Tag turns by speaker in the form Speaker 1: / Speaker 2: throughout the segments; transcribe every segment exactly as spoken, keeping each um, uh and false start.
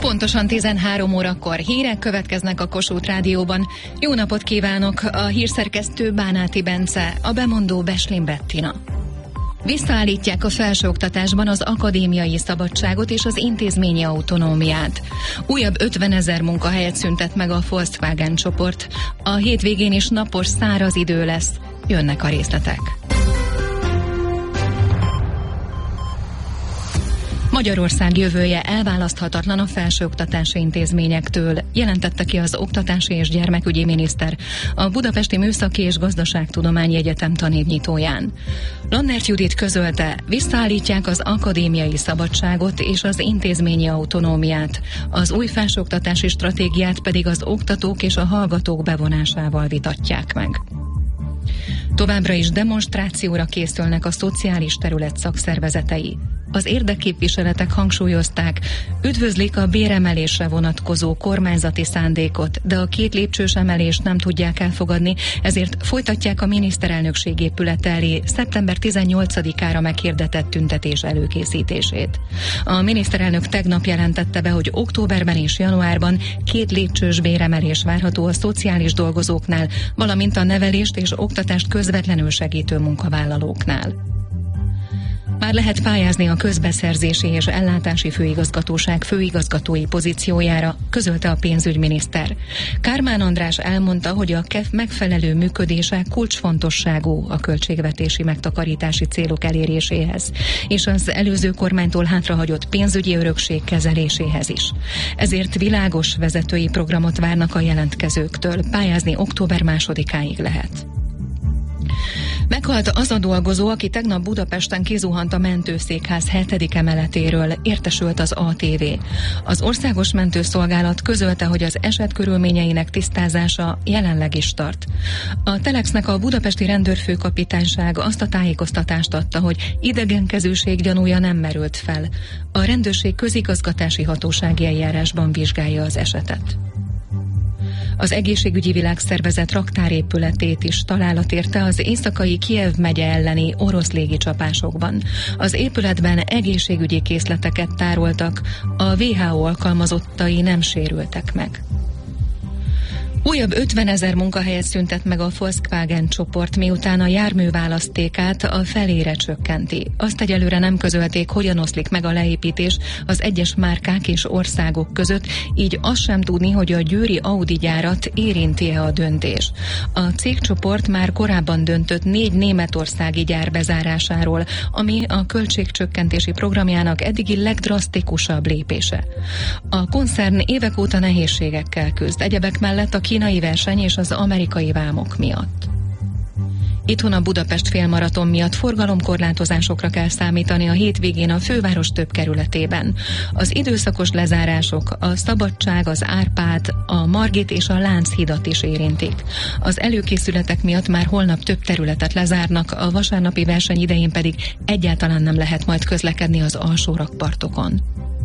Speaker 1: Pontosan tizenhárom órakor hírek következnek a Kossuth Rádióban. Jó napot kívánok! A hírszerkesztő Bánáti Bence, a bemondó Beslin Bettina. Visszaállítják a felsőoktatásban az akadémiai szabadságot és az intézményi autonómiát. Újabb ötvenezer munkahelyet szüntet meg a Volkswagen csoport. A hétvégén is napos, száraz idő lesz. Jönnek a részletek. Magyarország jövője elválaszthatatlan a felsőoktatási intézményektől, jelentette ki az Oktatási és Gyermekügyi Miniszter a Budapesti Műszaki és Gazdaságtudományi Egyetem tanévnyitóján. Lannert Judit közölte, visszaállítják az akadémiai szabadságot és az intézményi autonómiát, az új felsőoktatási stratégiát pedig az oktatók és a hallgatók bevonásával vitatják meg. Továbbra is demonstrációra készülnek a szociális terület szakszervezetei. Az érdekképviseletek hangsúlyozták, üdvözlik a béremelésre vonatkozó kormányzati szándékot, de a két lépcsős emelést nem tudják elfogadni, ezért folytatják a miniszterelnökség épülete elé szeptember tizennyolcadikára meghirdetett tüntetés előkészítését. A miniszterelnök tegnap jelentette be, hogy októberben és januárban két lépcsős béremelés várható a szociális dolgozóknál, valamint a nevelést és oktatást közvetlenül segítő munkavállalóknál. Már lehet pályázni a közbeszerzési és ellátási főigazgatóság főigazgatói pozíciójára, közölte a pénzügyminiszter. Kármán András elmondta, hogy a ká e ef megfelelő működése kulcsfontosságú a költségvetési megtakarítási célok eléréséhez, és az előző kormánytól hátrahagyott pénzügyi örökség kezeléséhez is. Ezért világos vezetői programot várnak a jelentkezőktől, pályázni október másodikáig lehet. Meghalt az a dolgozó, aki tegnap Budapesten kizuhant a mentőszékház hetedik emeletéről, értesült az á té vé. Az Országos Mentőszolgálat közölte, hogy az eset körülményeinek tisztázása jelenleg is tart. A Telexnek a budapesti rendőrfőkapitányság azt a tájékoztatást adta, hogy idegenkezűség gyanúja nem merült fel. A rendőrség közigazgatási hatósági eljárásban vizsgálja az esetet. Az Egészségügyi Világszervezet raktárépületét is találat érte az éjszakai Kijev megye elleni orosz légicsapásokban. Az épületben egészségügyi készleteket tároltak, a vé há ó alkalmazottai nem sérültek meg. Újabb ötvenezer munkahelyet szüntet meg a Volkswagen csoport, miután a járműválasztékát a felére csökkenti. Azt egyelőre nem közölték, hogyan oszlik meg a leépítés az egyes márkák és országok között, így azt sem tudni, hogy a győri Audi gyárat érinti-e a döntés. A cégcsoport már korábban döntött négy németországi gyár bezárásáról, ami a költségcsökkentési programjának eddigi legdrasztikusabb lépése. A koncern évek óta nehézségekkel küzd, egyebek mellett a kínai verseny és az amerikai vámok miatt. Itthon a Budapest félmaraton miatt forgalomkorlátozásokra kell számítani a hétvégén a főváros több kerületében. Az időszakos lezárások a Szabadság, az Árpád, a Margit és a Lánchidat is érintik. Az előkészületek miatt már holnap több területet lezárnak, a vasárnapi verseny idején pedig egyáltalán nem lehet majd közlekedni az alsó rakpartokon.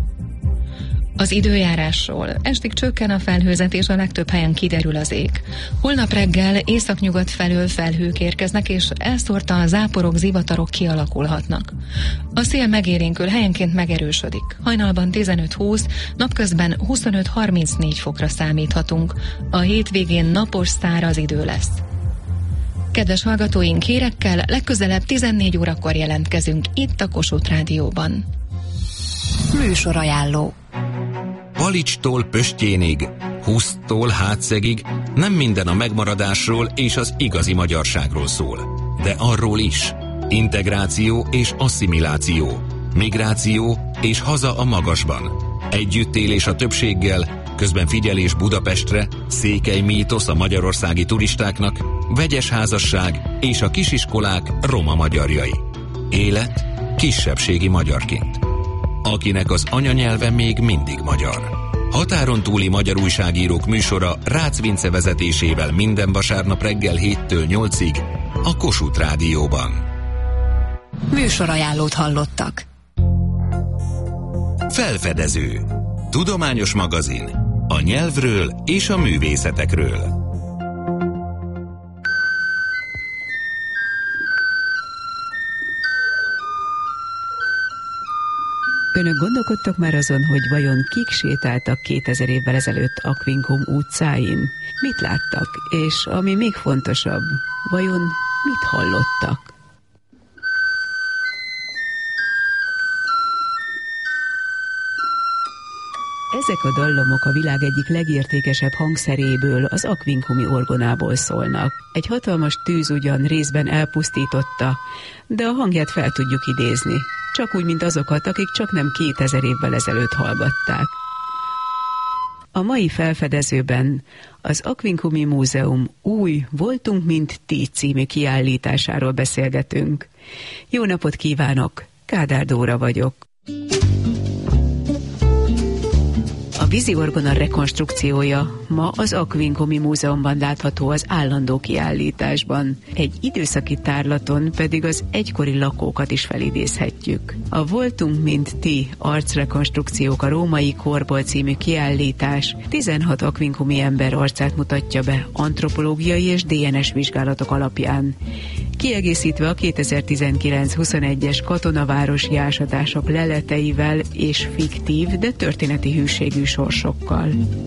Speaker 1: Az időjárásról. Estig csökken a felhőzet, és a legtöbb helyen kiderül az ég. Holnap reggel északnyugat felől felhők érkeznek, és elszórtan záporok, zivatarok kialakulhatnak. A szél megélénkül, helyenként megerősödik. Hajnalban tizenöt-húsz, napközben huszonöt-harmincnégy fokra számíthatunk. A hétvégén napos, száraz idő lesz. Kedves hallgatóink, hírekkel legközelebb tizennégy órakor jelentkezünk itt a Kossuth Rádióban.
Speaker 2: Műsorajánló.
Speaker 3: Palicstól Pöstjénig, Huszttól Hátszegig nem minden a megmaradásról és az igazi magyarságról szól, de arról is. Integráció és asszimiláció, migráció és haza a magasban, együttélés a többséggel, közben figyelés Budapestre, székely mítosz a magyarországi turistáknak, vegyes házasság és a kisiskolák roma magyarjai. Élet kisebbségi magyarként, akinek az anyanyelve még mindig magyar. Határon túli magyar újságírók műsora Rácz Vince vezetésével minden vasárnap reggel héttől nyolcig a Kossuth Rádióban.
Speaker 2: Műsorajánlót hallottak.
Speaker 3: Felfedező. Tudományos magazin. A nyelvről és a művészetekről.
Speaker 2: Önök gondolkodtak már azon, hogy vajon kik sétáltak kétezer évvel ezelőtt Aquincum utcáin? Mit láttak? És ami még fontosabb, vajon mit hallottak? Ezek a dallamok a világ egyik legértékesebb hangszeréből, az aquincumi orgonából szólnak. Egy hatalmas tűz ugyan részben elpusztította, de a hangját fel tudjuk idézni, csak úgy, mint azokat, akik csak nem kétezer évvel ezelőtt hallgatták. A mai felfedezőben az Aquincumi Múzeum új Voltunk, mint ti című kiállításáról beszélgetünk. Jó napot kívánok! Kádár Dóra vagyok. A víziorgona rekonstrukciója ma az Aquincumi Múzeumban látható az állandó kiállításban. Egy időszaki tárlaton pedig az egykori lakókat is felidézhetjük. A Voltunk, mint ti arcrekonstrukciók a római korból című kiállítás tizenhat aquincumi ember arcát mutatja be antropológiai és dé en es vizsgálatok alapján. Kiegészítve a kétezer-tizenkilenc huszonegyes katonavárosi ásatások leleteivel és fiktív, de történeti hűségű sorsokkal.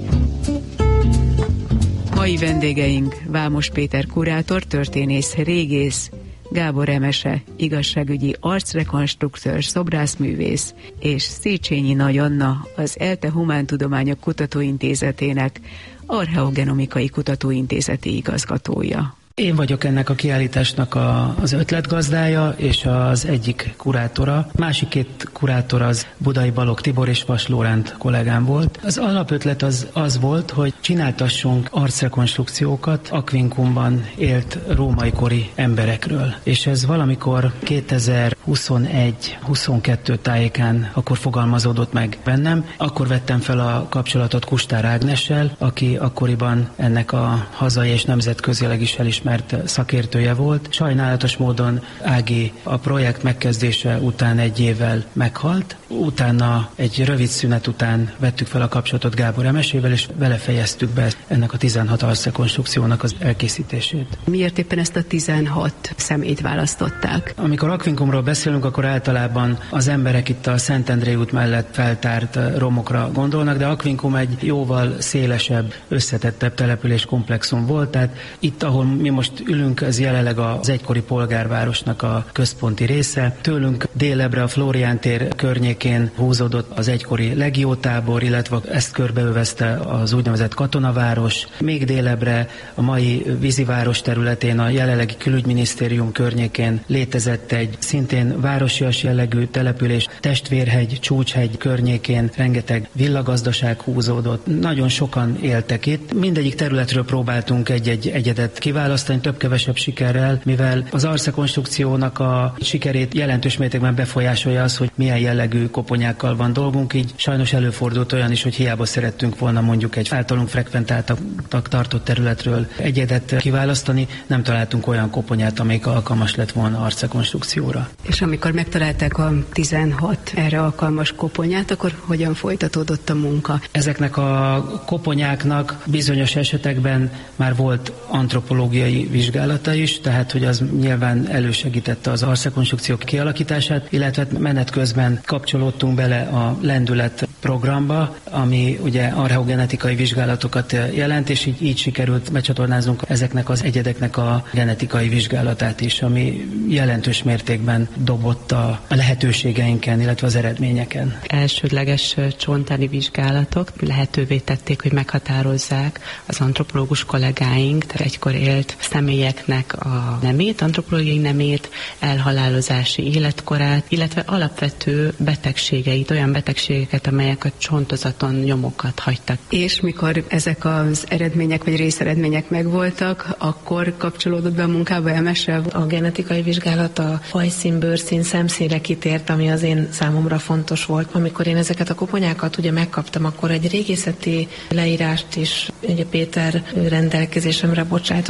Speaker 2: Mai vendégeink Vámos Péter kurátor, történész, régész, Gábor Emese, igazságügyi arcrekonstruktőr, szobrászművész, és Széchenyi Nagy Anna, az ELTE Humántudományok Kutatóintézetének Archeogenomikai Kutatóintézeti igazgatója.
Speaker 4: Én vagyok ennek a kiállításnak a, az ötletgazdája és az egyik kurátora. Másik két kurátor az Budai Balogh Tibor és Vas Lóránt kollégám volt. Az alapötlet az, az volt, hogy csináltassunk arcrekonstrukciókat Aquincumban élt római kori emberekről. És ez valamikor kétezer-huszonegy huszonkettő tájékán akkor fogalmazódott meg bennem. Akkor vettem fel a kapcsolatot Kustár Ágnessel, aki akkoriban ennek a hazai és nemzetközileg is elismert mert szakértője volt. Sajnálatos módon Ági a projekt megkezdése után egy évvel meghalt. Utána egy rövid szünet után vettük fel a kapcsolatot Gábor Emesével, és vele fejeztük be ennek a tizenhat arcrekonstrukciónak az elkészítését.
Speaker 2: Miért éppen ezt a tizenhat személyt választották?
Speaker 4: Amikor Aquincumról beszélünk, akkor általában az emberek itt a Szentendrei út mellett feltárt romokra gondolnak, de Aquincum egy jóval szélesebb, összetettebb településkomplexum volt, tehát itt, ahol mi most ülünk, ez jelenleg az egykori polgárvárosnak a központi része. Tőlünk délebre a Flórián tér környékén húzódott az egykori legiótábor, illetve ezt körbeövezte az úgynevezett katonaváros. Még délebre a mai víziváros területén, a jelenlegi külügyminisztérium környékén létezett egy szintén városias jellegű település, Testvérhegy, Csúcshegy környékén rengeteg villagazdaság húzódott. Nagyon sokan éltek itt. Mindegyik területről próbáltunk egy-egy egyedet kiválasztani, több-kevesebb sikerrel, mivel az arcrekonstrukciónak a sikerét jelentős mértékben befolyásolja az, hogy milyen jellegű koponyákkal van dolgunk, így sajnos előfordult olyan is, hogy hiába szerettünk volna mondjuk egy általunk frekventáltak tartott területről egyedet kiválasztani, nem találtunk olyan koponyát, amelyik alkalmas lett volna arcrekonstrukcióra.
Speaker 2: És amikor megtalálták a tizenhat erre alkalmas koponyát, akkor hogyan folytatódott a munka?
Speaker 4: Ezeknek a koponyáknak bizonyos esetekben már volt antropológiai vizsgálata is, tehát hogy az nyilván elősegítette az arcrekonstrukciók kialakítását, illetve menet közben kapcsolódtunk bele a lendület programba, ami ugye archeogenetikai vizsgálatokat jelent, és így, így sikerült becsatornáznunk ezeknek az egyedeknek a genetikai vizsgálatát is, ami jelentős mértékben dobott a lehetőségeinken, illetve az eredményeken.
Speaker 5: Elsődleges csontáni vizsgálatok lehetővé tették, hogy meghatározzák az antropológus kollégáink, tehát egykor élt személyeknek a nemét, antropológiai nemét, elhalálozási életkorát, illetve alapvető betegségeit, olyan betegségeket, amelyek a csontozaton nyomokat hagytak.
Speaker 2: És mikor ezek az eredmények vagy részeredmények megvoltak, akkor kapcsolódott be a munkába Emese?
Speaker 6: A genetikai vizsgálat a fajszín, bőrszín, szemszínre kitért, ami az én számomra fontos volt. Amikor én ezeket a koponyákat ugye megkaptam, akkor egy régészeti leírást is ugye Péter rendelkezésemre bocsájtott, hogy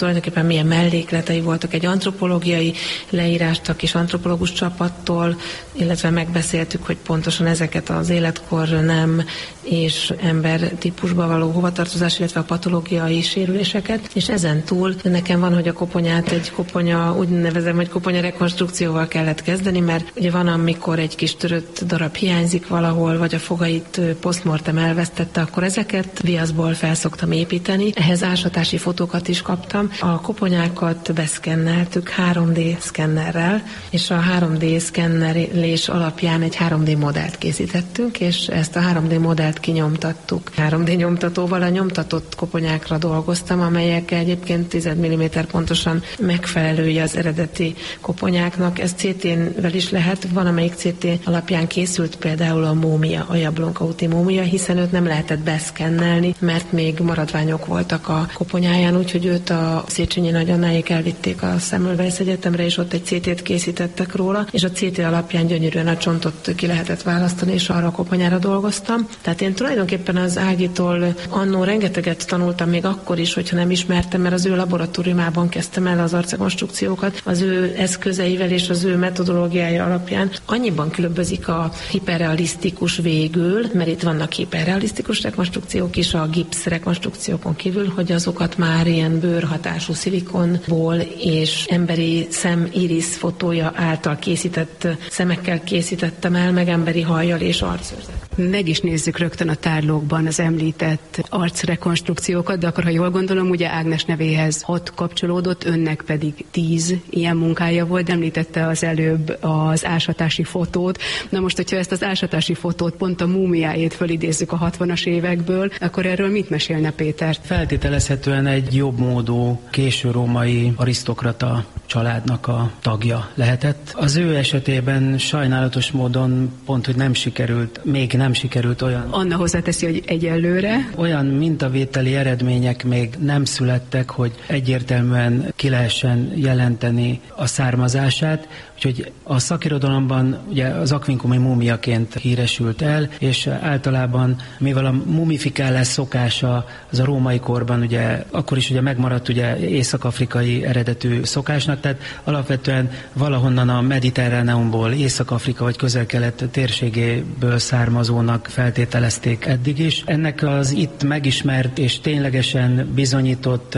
Speaker 6: tulajdonképpen milyen mellékletei voltak. Egy antropológiai leírástak és antropológus csapattól, illetve megbeszéltük, hogy pontosan ezeket az életkor, nem és ember típusba való hovatartozás, illetve a patológiai sérüléseket, és ezen túl nekem van, hogy a koponyát egy koponya, úgy nevezem, hogy koponya rekonstrukcióval kellett kezdeni, mert ugye van, amikor egy kis törött darab hiányzik valahol, vagy a fogait posztmortem elvesztette, akkor ezeket viaszból felszoktam építeni. Ehhez ásatási fotókat is kaptam. A koponyákat beszkenneltük három dé szkennerrel, és a három dé szkennelés alapján egy három dé modellt készítettünk, és ezt a három dé modellt kinyomtattuk. három dé nyomtatóval a nyomtatott koponyákra dolgoztam, amelyek egyébként tíz milliméter pontosan megfelelője az eredeti koponyáknak. Ez cé té-vel is lehet, van amelyik cé té alapján készült, például a múmia, a Jablonka-úti múmia, hiszen őt nem lehetett beszkennelni, mert még maradványok voltak a koponyáján, úgyhogy őt a Széchenyi nagyannáik elvitték a Semmelweis Egyetemre, és ott egy cé té-t készítettek róla, és a cé té alapján gyönyörűen a csontot ki lehetett választani, és arra a koponyára dolgoztam. Tehát én tulajdonképpen az Ágitól annó rengeteget tanultam, még akkor is, hogyha nem ismertem, mert az ő laboratóriumában kezdtem el az arcrekonstrukciókat, az ő eszközeivel és az ő metodológiája alapján. Annyiban különbözik a hiperrealisztikus végül, mert itt vannak hiperrealisztikus rekonstrukciók is a gipsz rekonstrukciókon kívül, hogy azokat már ilyen bőrhatású szilikonból és emberi szem irisz fotója által készített szemekkel készítettem el, meg emberi hajjal és arcőrzet.
Speaker 2: Meg is nézzük rögtön a tárlókban az említett arcrekonstrukciókat, de akkor, ha jól gondolom, ugye Ágnes nevéhez hat kapcsolódott, önnek pedig tíz ilyen munkája volt, említette az előbb az ásatási fotót. Na most, hogyha ezt az ásatási fotót, pont a múmiájét fölidézzük a hatvanas évekből, akkor erről mit mesélne Péter?
Speaker 4: Feltételezhetően egy jobbmódú, késő római arisztokrata családnak a tagja lehetett. Az ő esetében sajnálatos módon pont, hogy nem sikerült, még nem sikerült olyan...
Speaker 2: Anna hozzáteszi, hogy egyelőre.
Speaker 4: Olyan mintavételi eredmények még nem születtek, hogy egyértelműen ki lehessen jelenteni a származását, úgyhogy a szakirodalomban ugye az aquincumi múmiaként híresült el, és általában, mivel a mumifikálás szokása az a római korban ugye akkor is ugye megmaradt ugye észak-afrikai eredetű szokásnak, tehát alapvetően valahonnan a Mediterráneumból, Észak-Afrika vagy Közel-Kelet térségéből származónak feltételezték eddig is. Ennek az itt megismert és ténylegesen bizonyított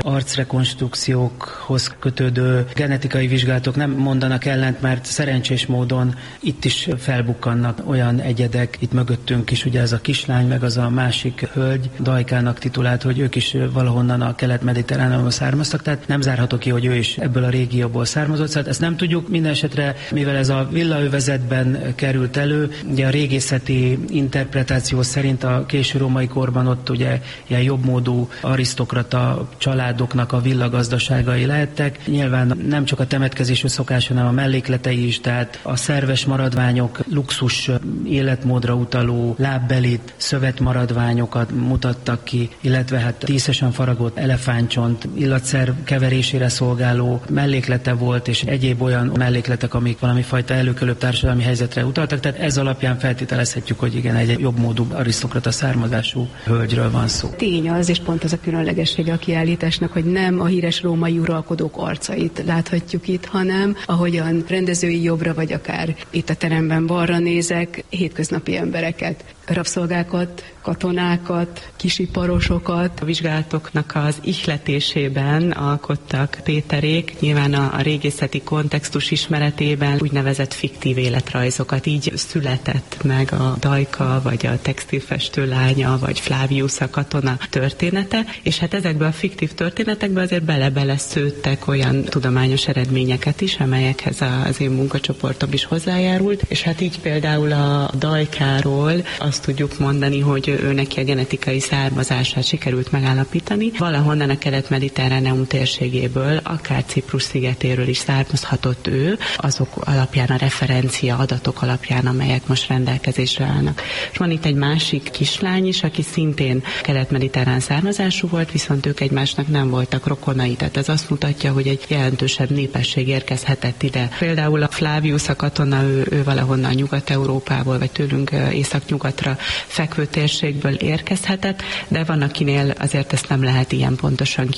Speaker 4: arcrekonstrukciókhoz kötődő genetikai vizsgálatok nem mondanak ellent, mert szerencsés módon itt is felbukkannak olyan egyedek, itt mögöttünk is ugye ez a kislány, meg az a másik hölgy, Dajkának titulált, hogy ők is valahonnan a kelet-mediterráneumból származtak, tehát nem zárható ki, hogy ő is ebből a régióból származott, szóval ezt nem tudjuk, minden esetre, mivel ez a villaövezetben került elő, ugye a régészeti interpretáció szerint a késő római korban ott ugye ilyen jobbmódú arisztokrata családoknak a villagazdaságai lehettek. Nyilván nem csak a temetkezésű szokás, hanem a mellékletei is, tehát a szerves maradványok luxus életmódra utaló lábbelit, szövetmaradványokat mutattak ki, illetve hát díszesen faragott elefántcsont, illatszerv keverésére szolgáló melléklete volt, és egyéb olyan mellékletek, amik valami fajta előkelőbb társadalmi helyzetre utaltak, tehát ez alapján feltételezhetjük, hogy igen, egy jobbmódú arisztokrata származású hölgyről van szó.
Speaker 2: Tény az, és pont az a különlegessége a kiállításnak, hogy nem a híres római uralkodók arcait láthatjuk itt, hanem ahogyan rendezői jobbra, vagy akár itt a teremben balra nézek, hétköznapi embereket, rabszolgákat, katonákat, kisiparosokat.
Speaker 5: A vizsgálatoknak az ihletésében alkottak Péterék, nyilván a, a régészeti kontextus ismeretében úgynevezett fiktív életrajzokat. Így született meg a Dajka, vagy a textilfestő lánya, vagy Flavius a katona története, és hát ezekben a fiktív történetekben azért bele-bele szőttek olyan tudományos eredményeket is, amelyekhez az én munkacsoportom is hozzájárult, és hát így például a Dajkáról azt tudjuk mondani, hogy ő neki a genetikai származását sikerült megállapítani. Valahonnan a kelet-mediterráneum térségéből, akár Ciprus szigetéről is származhatott ő, azok alapján, a referencia adatok alapján, amelyek most rendelkezésre állnak. És van itt egy másik kislány is, aki szintén kelet-mediterrán származású volt, viszont ők egymásnak nem voltak rokonai. Tehát ez azt mutatja, hogy egy jelentősebb népesség érkezhetett ide. Például a Flavius a katona, ő, ő valahonnan Nyugat-Európából, vagy tőlünk észak-nyugatra fekvő térségből érkezhetett, de van, akinél azért ezt nem lehet ilyen pontosan kijelenteni.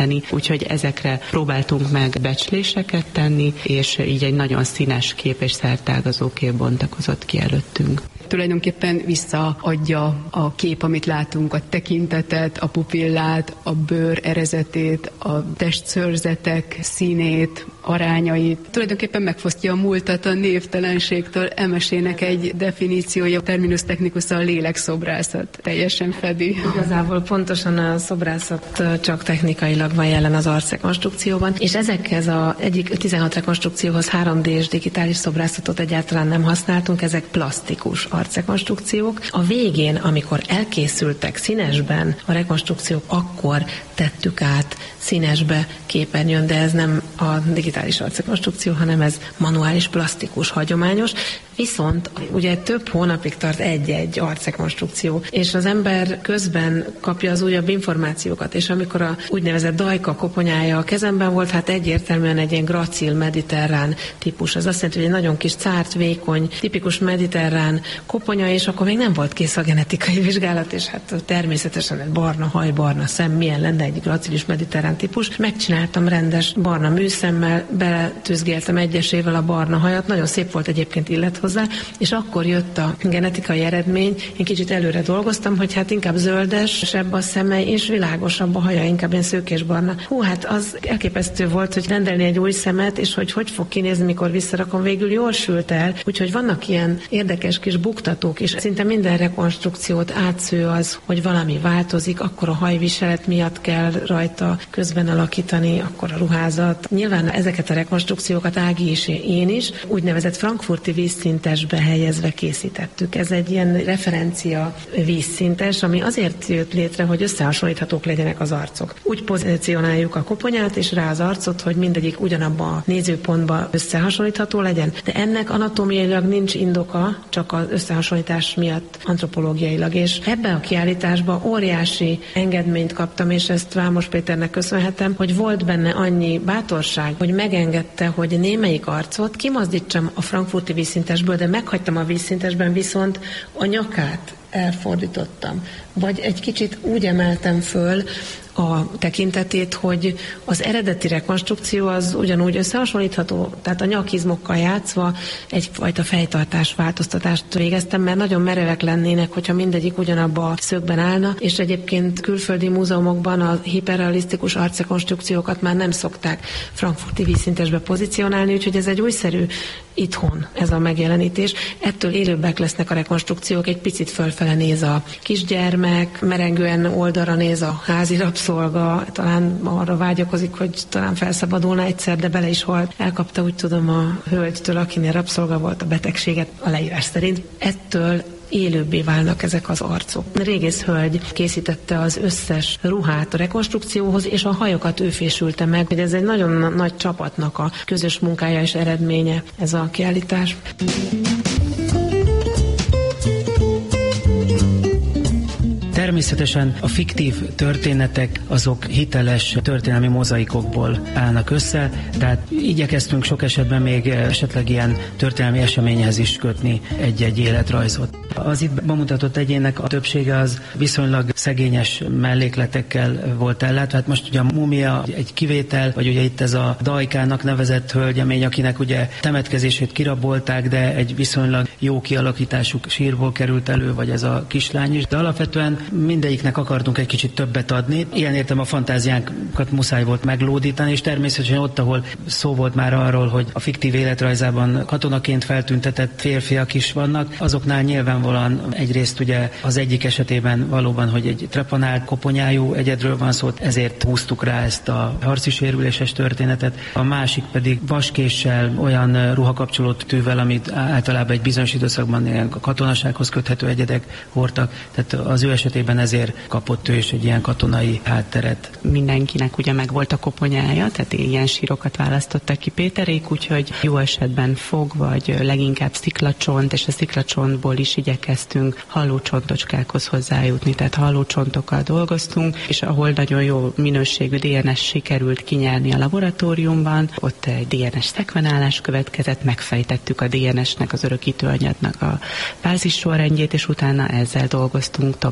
Speaker 5: tekinteni, úgyhogy ezekre próbáltunk meg becsléseket tenni, és így egy nagyon színes kép és szertágazó kép bontakozott ki előttünk.
Speaker 7: Tulajdonképpen visszaadja a kép, amit látunk, a tekintetet, a pupillát, a bőr erezetét, a testszőrzetek színét, arányait. Tulajdonképpen megfosztja a múltat a névtelenségtől. Emesének egy definíciója, terminus technicus a lélekszobrászat teljesen fedi.
Speaker 6: Igazából pontosan a szobrászat csak technikailag van jelen az arcrekonstrukcióban, és ezekhez az egyik tizenhat rekonstrukcióhoz három dés digitális szobrászatot egyáltalán nem használtunk, ezek plastikus arcrekonstrukciók. A végén, amikor elkészültek színesben a rekonstrukciók, akkor tettük át színesbe képernyőn, de ez nem a digitális arcrekonstrukció, hanem ez manuális, plastikus, hagyományos. Viszont ugye több hónapig tart egy-egy arcrekonstrukció, és az ember közben kapja az újabb információkat, és amikor a úgynevezett dajka koponyája a kezemben volt, hát egyértelműen egy ilyen gracil mediterrán típus. Ez azt jelenti, hogy egy nagyon kis cárt, vékony, tipikus mediterrán koponya, és akkor még nem volt kész a genetikai vizsgálat, és hát természetesen egy barna haj, barna szem, milyen lenne egy gracilis mediterrán típus. Megcsináltam rendes barna műszemmel, beletűzgéltem egyesével a barna hajat, nagyon szép volt egyébként illet hozzá, és akkor jött a genetikai eredmény. Én kicsit előre dolgoztam, hogy hát inkább zöldesebb a szeme, és világosabb a haja, inkább ilyen szőkésbarna. Hú, hát az elképesztő volt, hogy rendelni egy új szemet, és hogy hogy fog kinézni, mikor visszarakom, végül jól sült el. Úgyhogy vannak ilyen érdekes kis buktatók, és szinte minden rekonstrukciót átsző az, hogy valami változik, akkor a hajviselet miatt kell rajta közben alakítani, akkor a ruházat. Nyilván ezeket a rekonstrukciókat Ági és én is úgynevezett frankfurti vízszintesbe helyezve készítettük. Ez egy ilyen referencia vízszintes, ami azért jött létre, hogy összehasonlíthatók legyenek az arcok. Úgy pozícionáljuk a koponyát és rá az arcot, hogy mindegyik ugyanabban a nézőpontban összehasonlítható legyen. De ennek anatómiailag nincs indoka, csak az összehasonlítás miatt antropológiailag. És ebben a kiállításban óriási engedményt kaptam, és ezt Vámos Péternek köszönhetem, hogy volt benne annyi bátorság, hogy megengedte, hogy némelyik arcot kimozdítsam a frankfurti vízszintesből, de meghagytam a vízszintesben, viszont a nyakát elfordítottam. Vagy egy kicsit úgy emeltem föl a tekintetét, hogy az eredeti rekonstrukció az ugyanúgy összehasonlítható, tehát a nyakizmokkal játszva egyfajta fejtartás változtatást végeztem, mert nagyon merevek lennének, hogyha mindegyik ugyanabba a szögben állna, és egyébként külföldi múzeumokban a hiperrealisztikus arcrekonstrukciókat már nem szokták frankfurti vízszintesbe pozícionálni, úgyhogy ez egy újszerű itthon ez a megjelenítés. Ettől élőbbek lesznek a rekonstrukciók, egy picit fölfele néz a kisgyermek, merengően oldalra néz a házi rabszolga, talán arra vágyakozik, hogy talán felszabadulna egyszer, de bele is halt. Elkapta, úgy tudom, a hölgytől, akinél rabszolga volt, a betegséget a leírás szerint. Ettől élőbbé válnak ezek az arcok. A régész hölgy készítette az összes ruhát a rekonstrukcióhoz, és a hajokat ő fésülte meg. Ez egy nagyon nagy csapatnak a közös munkája és eredménye ez a kiállítás.
Speaker 4: Természetesen a fiktív történetek azok hiteles történelmi mozaikokból állnak össze, tehát igyekeztünk sok esetben még esetleg ilyen történelmi eseményhez is kötni egy-egy életrajzot. Az itt bemutatott egyének a többsége az viszonylag szegényes mellékletekkel volt ellátva. Hát most ugye a mumia egy kivétel, vagy ugye itt ez a Dajkának nevezett hölgyemény, akinek ugye temetkezését kirabolták, de egy viszonylag jó kialakítású sírból került elő, vagy ez a kislány is. De alapvetően mindegyiknek akartunk egy kicsit többet adni. Ilyen értem a fantáziánkat muszáj volt meglódítani, és természetesen ott, ahol szó volt már arról, hogy a fiktív életrajzában katonaként feltüntetett férfiak is vannak, azoknál nyilvánvalóan egyrészt ugye az egyik esetében valóban, hogy egy trepanált koponyájú egyedről van szó, ezért húztuk rá ezt a harci sérüléses történetet. A másik pedig vaskéssel, olyan ruhakapcsoló tűvel, amit általában egy bizonyos időszakban ilyen katonasághoz köthető egyedek hordtak, tehát az ő esetében ezért kapott ő is egy ilyen katonai hátteret.
Speaker 5: Mindenkinek ugye meg volt a koponyája, tehát ilyen sírokat választottak ki Péterék, úgyhogy jó esetben fog, vagy leginkább sziklacsont, és a sziklacsontból is igyekeztünk hallócsontocskákhoz hozzájutni, tehát hallócsontokkal dolgoztunk, és ahol nagyon jó minőségű dé en es sikerült kinyerni a laboratóriumban, ott egy dé en es szekvenálás következett, megfejtettük a dé en esnek, az örökítőanyagnak a bázissorrendjét, és utána ezzel dolgoztunk tovább.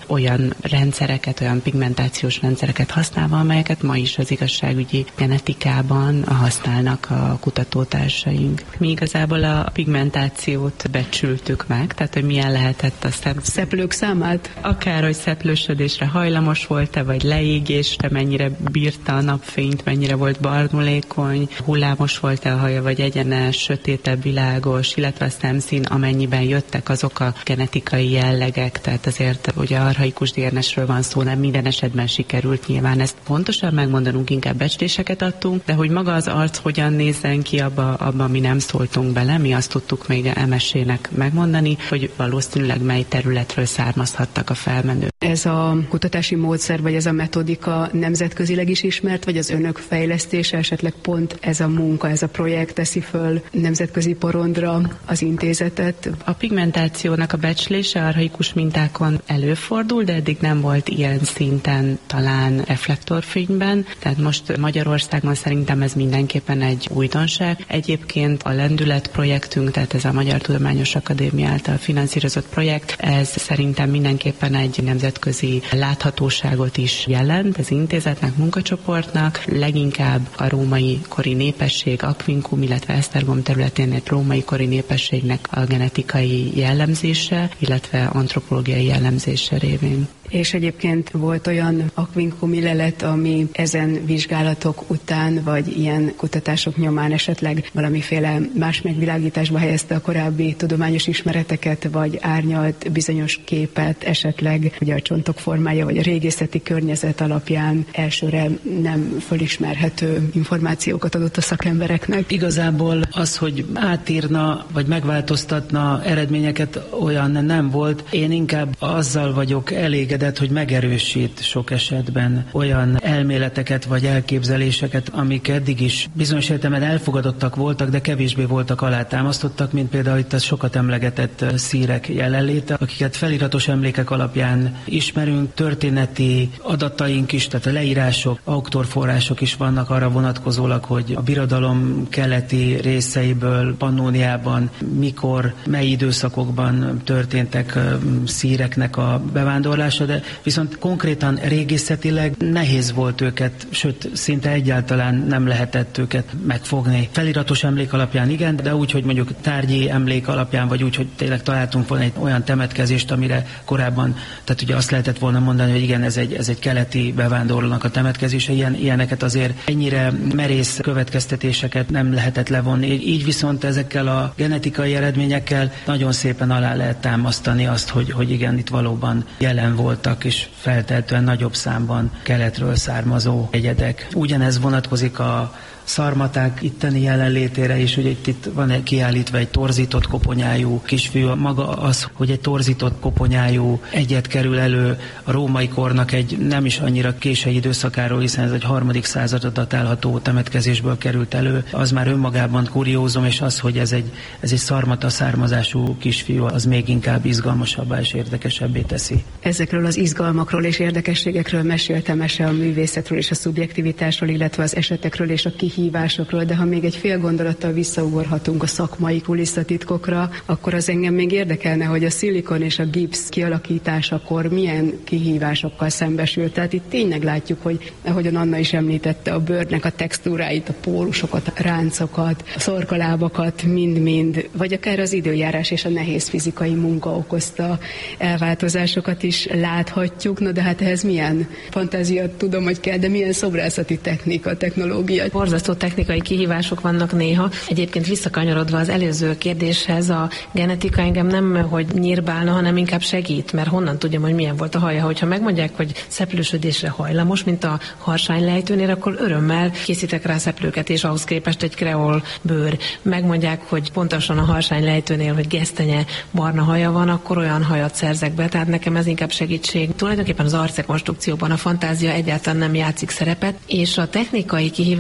Speaker 5: olyan rendszereket, olyan pigmentációs rendszereket használva, amelyeket ma is az igazságügyi genetikában használnak a kutatótársaink. Mi igazából a pigmentációt becsültük meg, tehát hogy milyen lehetett a szem...
Speaker 7: Szeplők számát?
Speaker 5: Akár, hogy szeplősödésre hajlamos volt-e, vagy leégésre, mennyire bírta a napfényt, mennyire volt barnulékony, hullámos volt-e a haja, vagy egyenes, sötétebb, világos, illetve a szemszín, amennyiben jöttek azok a genetikai jellegek, tehát azért ugye archaikus dé en es-ről van szó, nem minden esetben sikerült nyilván ezt pontosan megmondanunk, inkább becsléseket adtunk, de hogy maga az arc hogyan nézzen ki, abba, abba mi nem szóltunk bele, mi azt tudtuk még em es é-nek megmondani, hogy valószínűleg mely területről származhattak a felmenők.
Speaker 7: Ez a kutatási módszer, vagy ez a metodika nemzetközileg is ismert, vagy az önök fejlesztése, esetleg pont ez a munka, ez a projekt teszi föl nemzetközi porondra az intézetet?
Speaker 5: A pigmentációnak a becslése archaikus mintákon előfordul, de eddig nem volt ilyen szinten talán reflektorfényben, tehát most Magyarországon szerintem ez mindenképpen egy újdonság. Egyébként a Lendület projektünk, tehát ez a Magyar Tudományos Akadémia által finanszírozott projekt, ez szerintem mindenképpen egy nemzetközi láthatóságot is jelent az intézetnek, munkacsoportnak, leginkább a római kori népesség, Aquincum, illetve Esztergom területén egy római kori népességnek a genetikai jellemzése, illetve antropológiai jellemzése révén.
Speaker 7: És egyébként volt olyan aquincumi lelet, ami ezen vizsgálatok után, vagy ilyen kutatások nyomán esetleg valamiféle más megvilágításba helyezte a korábbi tudományos ismereteket, vagy árnyalt bizonyos képet, esetleg ugye a csontok formája, vagy a régészeti környezet alapján elsőre nem fölismerhető információkat adott a szakembereknek.
Speaker 4: Igazából az, hogy átírna, vagy megváltoztatna eredményeket, olyan nem volt. Én inkább azzal vagyok elégedett, hogy megerősít sok esetben olyan elméleteket vagy elképzeléseket, amik eddig is bizonyos értelemben elfogadottak voltak, de kevésbé voltak alátámasztottak, mint például itt a sokat emlegetett szírek jelenléte, akiket feliratos emlékek alapján ismerünk, történeti adataink is, tehát a leírások, auktorforrások is vannak arra vonatkozólag, hogy a birodalom keleti részeiből, Pannóniában mikor, mely időszakokban történtek szíreknek a bevándorlása, de viszont konkrétan régészetileg nehéz volt őket, sőt, szinte egyáltalán nem lehetett őket megfogni. Feliratos emlék alapján igen, de úgy, hogy mondjuk tárgyi emlék alapján, vagy úgy, hogy tényleg találtunk volna egy olyan temetkezést, amire korábban, tehát ugye azt lehetett volna mondani, hogy igen, ez egy, ez egy keleti bevándorlónak a temetkezése, ilyen, ilyeneket azért ennyire merész következtetéseket nem lehetett levonni. Így viszont ezekkel a genetikai eredményekkel nagyon szépen alá lehet támasztani azt, hogy, hogy igen, itt valóban jelen voltak, és feltehetően nagyobb számban keletről származó egyedek. Ugyanez vonatkozik a szarmaták itteni jelenlétére is, ugye itt, itt van kiállítva egy torzított koponyájú kisfiú. Maga az, hogy egy torzított koponyájú egyed kerül elő a római kornak egy nem is annyira késői időszakáról, hiszen ez egy harmadik századra datálható temetkezésből került elő, az már önmagában kuriózum, és az, hogy ez egy, ez egy szarmata származású kisfiú, az még inkább izgalmasabbá és érdekesebbé teszi.
Speaker 7: Ezekről az izgalmakról és érdekességekről meséltem, mese a művészetről és a szubjektivitásról, illetve az esetekről és a kihívásokról, de ha még egy fél gondolattal visszaugorhatunk a szakmai kulisszatitkokra, akkor az engem még érdekelne, hogy a szilikon és a gipsz kialakításakor milyen kihívásokkal szembesült. Tehát itt tényleg látjuk, hogy ahogyan Anna is említette, a bőrnek a textúráit, a pólusokat, a ráncokat, a szorkalábakat, mind-mind, vagy akár az időjárás és a nehéz fizikai munka okozta elváltozásokat is láthatjuk. Na de hát ehhez milyen fantázia, tudom, hogy kell, de milyen szobrászati technika, technológia?
Speaker 6: Borzasztó technikai kihívások vannak néha. Egyébként visszakanyarodva az előző kérdéshez, a genetika engem nem hogy nyírbálna, hanem inkább segít, mert honnan tudjam, hogy milyen volt a haja. Hogyha megmondják, hogy szeplősödésre hajlamos, mint a harsánylejtőnél, akkor örömmel készítek rá szeplőket, és ahhoz képest egy kreol bőr. Megmondják, hogy pontosan a harsánylejtőnél, hogy gesztenye barna haja van, akkor olyan hajat szerzek be, tehát nekem ez inkább segítség. Tulajdonképpen az arcrekonstrukcióban a fantázia egyáltalán nem játszik szerepet, és a technikai kihívások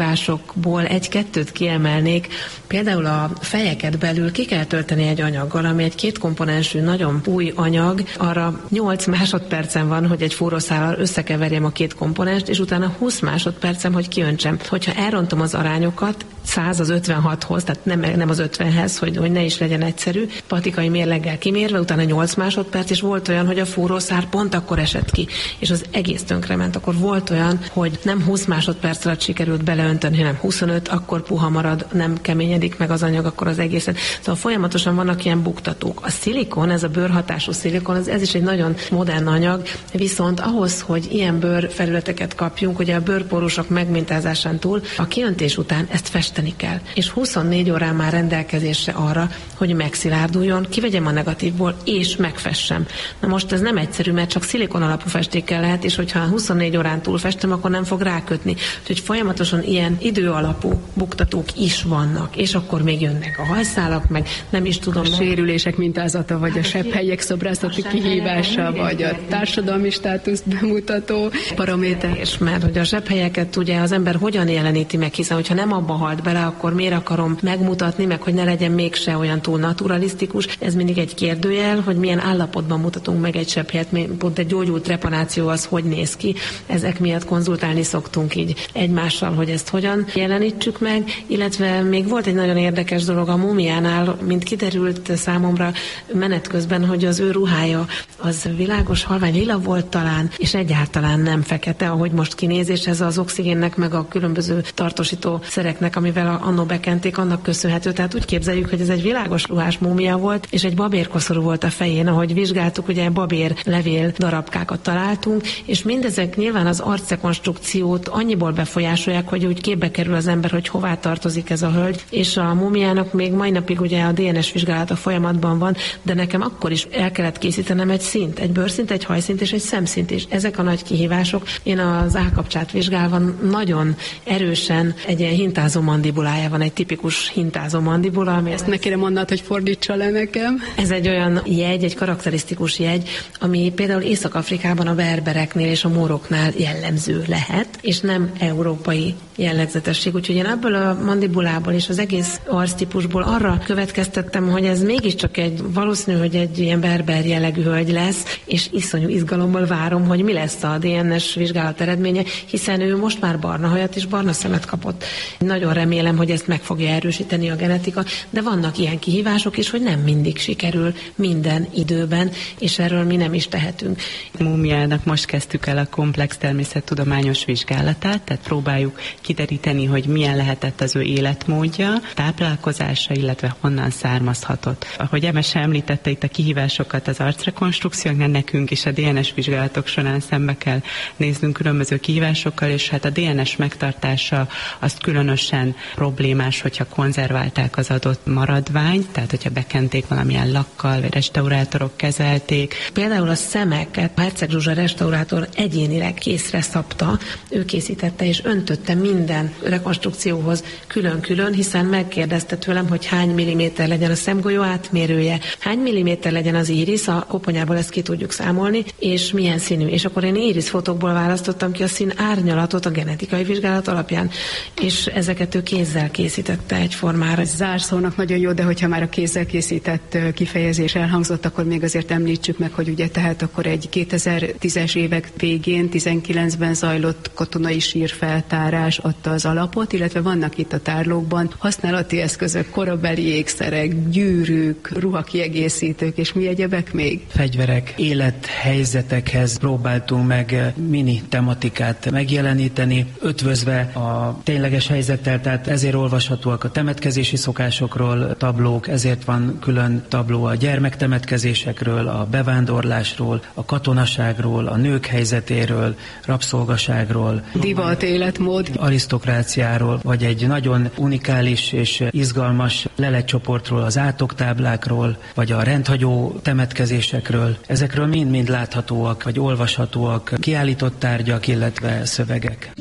Speaker 6: anyagokból egy-kettőt kiemelnék. Például a fejeket belül ki kell tölteni egy anyaggal, ami egy kétkomponensű, nagyon új anyag. Arra nyolc másodpercen van, hogy egy forrószállal összekeverjem a két komponenst, és utána húsz másodpercem, hogy kiöntsem. Hogyha elrontom az arányokat, száz az ötvenhathoz, tehát nem, nem az ötvenhez, hogy, hogy ne is legyen egyszerű, patikai mérleggel kimérve, utána nyolc másodperc, és volt olyan, hogy a forrószár pont akkor esett ki, és az egész tönkrement. Akkor volt olyan, hogy nem húsz másodperc alatt sikerült beleönteni, hanem huszonöt, akkor puha marad, nem keményedik meg az anyag, akkor az egészen. Szóval folyamatosan vannak ilyen buktatók. A szilikon, ez a bőrhatású szilikon, ez, ez is egy nagyon modern anyag, viszont ahhoz, hogy ilyen bőrfelületeket kapjunk, ugye a bőrpórusok megmintázásán túl, a kiöntés után ezt festeni kell. És huszonnégy órán már rendelkezésre arra, hogy megszilárduljon, kivegyem a negatívból, és megfessem. Na most ez nem egyszerű, mert csak szilikon alapú festékkel lehet, és hogyha huszonnégy órán túl festem, akkor nem fog rákötni. Úgyhogy folyamatosan ilyen idő alapú buktatók is vannak, és akkor még jönnek a hajszálak, meg nem is tudom.
Speaker 7: A sérülések mintázata, vagy a sebhelyek szobrászati kihívása, vagy a társadalmi státuszt bemutató paraméter.
Speaker 6: És mert hogy a sebhelyeket ugye az ember hogyan jeleníti meg, hiszen hogyha nem abba halt bele, akkor miért akarom megmutatni, meg hogy ne legyen mégse olyan túl naturalisztikus. Ez mindig egy kérdőjel, hogy milyen állapotban mutatunk meg egy sebhelyet, pont egy gyógyult trepanáció az hogy néz ki. Ezek miatt konzultálni szoktunk így egymással, hogy ezt hogyan jelenítsük meg, illetve még volt egy nagyon érdekes dolog a mumiánál, mint kiderült számomra menet közben, hogy az ő ruhája az világos halvány lila volt talán, és egyáltalán nem fekete, ahogy most kinéz, és ez az oxigénnek meg a különböző tartósító szereknek, amivel annó bekenték, annak köszönhető. Tehát úgy képzeljük, hogy ez egy világos ruhás múmia volt, és egy babérkoszorú volt a fején, ahogy vizsgáltuk, ugye babér levél darabkákat találtunk, és mindezek nyilván az arcrekonstrukciót annyiból befolyásolják, hogy úgy képbe kerül az ember, hogy hová tartozik ez a hölgy, és a múmiának még mai napig ugye a dé en es vizsgálata folyamatban van, de nekem akkor is el kellett készítenem egy szint, egy bőrszint, egy hajszint és egy szemszint is. Ezek a nagy kihívások. Én az állkapcsát vizsgálva nagyon erősen egy ilyen hintázó mandibulája van, egy tipikus hintázó mandibula, ami
Speaker 7: ezt neki mondod, hogy fordítsa le nekem.
Speaker 6: Ez egy olyan jegy, egy karakterisztikus jegy, ami például Észak-Afrikában a berbereknél és a móroknál jellemző lehet, és nem európai jellegzetesség. Úgyhogy én ebből a mandibulából és az egész arctípusból arra következtettem, hogy ez mégiscsak egy valószínű, hogy egy ilyen berber jellegű hölgy lesz, és iszonyú izgalommal várom, hogy mi lesz a dé en es vizsgálat eredménye, hiszen ő most már barna hajat és barna szemet kapott. Nagyon remélem, hogy ezt meg fogja erősíteni a genetika, de vannak ilyen kihívások is, hogy nem mindig sikerül minden időben, és erről mi nem is tehetünk.
Speaker 5: Múmiának most kezdtük el a komplex természettudományos vizsgálatát, tehát próbáljuk kideríteni, hogy milyen lehetett az ő életmódja, táplálkozása, illetve honnan származhatott. Ahogy Emese említette itt a kihívásokat az arcrekonstrukcióknál, nekünk is a dé en es vizsgálatok során szembe kell néznünk különböző kihívásokkal, és hát a dé en es megtartása azt különösen problémás, hogyha konzerválták az adott maradványt, tehát hogyha bekenték valamilyen lakkal, vagy restaurátorok kezelték.
Speaker 6: Például a szemeket Herceg Zsuzsa restaurátor egyénileg készre szabta, ő készítette és öntötte minden rekonstrukcióhoz külön-külön, hiszen megkérdezte tőlem, hogy hány milliméter legyen a szemgolyó átmérője, hány milliméter legyen az írisz, a koponyából ezt ki tudjuk számolni, és milyen színű. És akkor én írisz fotókból választottam ki a szín árnyalatot a genetikai vizsgálat alapján, és ezeket ő kézzel készítette egyformára.
Speaker 7: Zárszónak nagyon jó, de hogyha már a kézzel készített kifejezés elhangzott, akkor még azért említsük meg, hogy ugye tehát akkor egy kétezer-tízes évek végén, tizenkilencben zajlott katonai sírfeltárás adta az alapot, illetve vannak itt a tárlókban használati eszközök, korabeli ékszerek, gyűrűk, ruhakiegészítők, és mi egyebek még?
Speaker 4: Fegyverek, élethelyzetekhez próbáltunk meg mini tematikát megjeleníteni, ötvözve a tényleges helyzettel, tehát ezért olvashatóak a temetkezési szokásokról tablók, ezért van külön tabló a gyermektemetkezésekről, a bevándorlásról, a katonaságról, a nők helyzetéről, rabszolgaságról,
Speaker 7: divat, életmód,
Speaker 4: arisztokráciáról, vagy egy nagyon unikális és izgalmas leletcsoportról, az átoktáblákról, vagy a rendhagyó temetkezésekről. Ezekről mind-mind láthatóak, vagy olvashatóak kiállított tárgyak, illetve szövegek.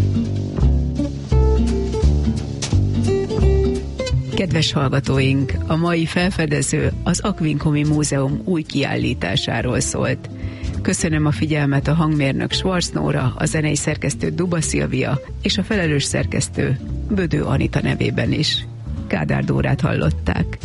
Speaker 2: Kedves hallgatóink, a mai felfedező az Aquincumi Múzeum új kiállításáról szólt. Köszönöm a figyelmet a hangmérnök Schwarz Nóra, a zenei szerkesztő Duba Szilvia és a felelős szerkesztő Bödő Anita nevében is. Kádár Dórát hallották.